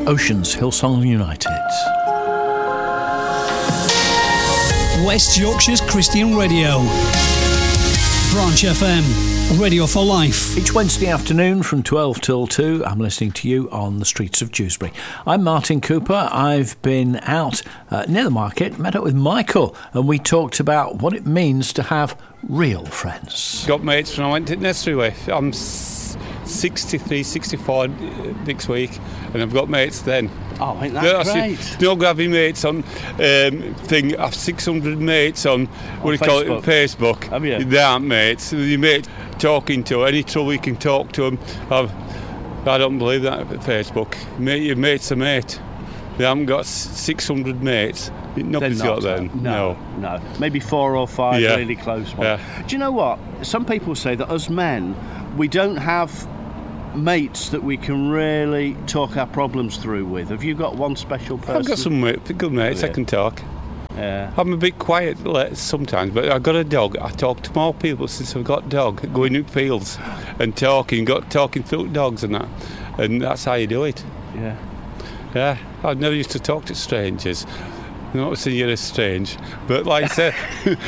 Oceans, Hillsong United. West Yorkshire's Christian Radio. Branch FM, radio for life. Each Wednesday afternoon from 12 till 2, I'm listening to you on the streets of Dewsbury. I'm Martin Cooper. I've been out near the market, met up with Michael, and we talked about what it means to have real friends. Got mates when I went to nursery with. I'm 63, 64 next week, and I've got mates then. Oh, I think that's great. Not having mates on thing. I've 600 mates on what do you call it? Facebook. Have you? They aren't mates. Your mate talking to any trouble you can talk to them. I don't believe that at Facebook. Your mate's a mate. They haven't got 600 mates. Nobody's got them. No. Maybe 4 or 5 really close ones. Yeah. Do you know what? Some people say that us men, we don't have mates that we can really talk our problems through with. Have you got one special person? I've got some good mates I can talk. Yeah. I'm a bit quiet sometimes, but I've got a dog. I talk to more people since I've got a dog, going in fields and talking through dogs and that. And that's how you do it. Yeah. I've never used to talk to strangers. I'm not saying you're strange, but like I said,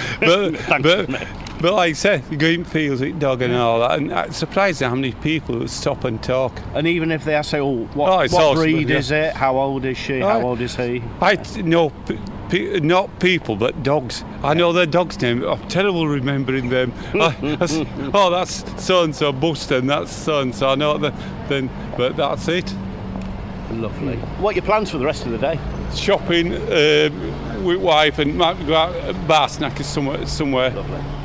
but like I said, you go in fields with dog and all that, and I'm surprised at how many people would stop and talk. And even if they ask, what breed is it? How old is she? How old is he? I know, not people, but dogs. I know their dog's name. I'm terrible remembering them. That's so-and-so, Buster, and that's so-and-so. I know then, but that's it. Lovely. What are your plans for the rest of the day? Shopping with wife and might go out Bar Snackers somewhere. Lovely.